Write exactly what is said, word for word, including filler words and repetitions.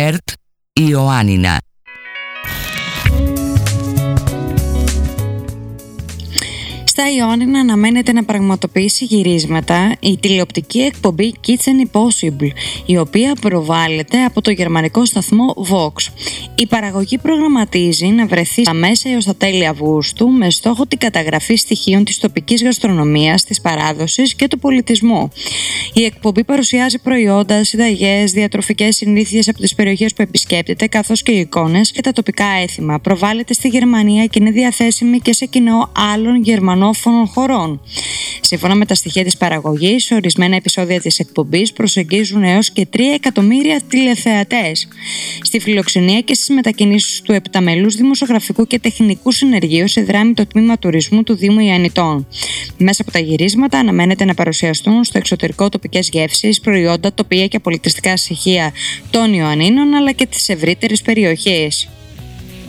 ΕΡΤ Ιωάννινα. Στα Ιωάννινα αναμένεται να πραγματοποιήσει γυρίσματα η τηλεοπτική εκπομπή Kitchen Impossible, η οποία προβάλλεται από το γερμανικό σταθμό Vox. Η παραγωγή προγραμματίζει να βρεθεί στα μέσα έως τα τέλη Αυγούστου με στόχο την καταγραφή στοιχείων της τοπικής γαστρονομίας, της παράδοσης και του πολιτισμού. Η εκπομπή παρουσιάζει προϊόντα, συνταγές, διατροφικές συνήθειες από τις περιοχές που επισκέπτεται, καθώς και εικόνες και τα τοπικά έθιμα. Προβάλλεται στη Γερμανία και είναι διαθέσιμη και σε κοινό άλλων γερμανόφωνων χωρών. Σύμφωνα με τα στοιχεία της παραγωγής, ορισμένα επεισόδια της εκπομπής προσεγγίζουν έως και τρία εκατομμύρια τηλεθεατές. Στη φιλοξενία και στις μετακινήσεις του επταμελούς δημοσιογραφικού και τεχνικού συνεργείου συνδράμει το τμήμα τουρισμού του Δήμου Ιαννητών. Μέσα από τα γυρίσματα αναμένεται να παρουσιαστούν στο εξωτερικό τοπικές γεύσεις, προϊόντα, τοπία και πολιτιστικά στοιχεία των Ιωαννίνων αλλά και της ευρύτερης περιοχής.